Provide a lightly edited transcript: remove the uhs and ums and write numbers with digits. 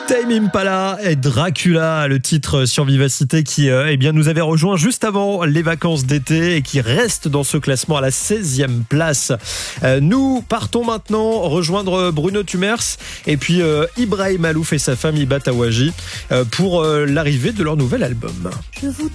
Tame Impala et Dracula, le titre sur Vivacité qui nous avait rejoint juste avant les vacances d'été et qui reste dans ce classement à la 16e place. Nous partons maintenant rejoindre Bruno Tumers et puis Ibrahim Alouf et sa femme Iba Tawaji pour l'arrivée de leur nouvel album.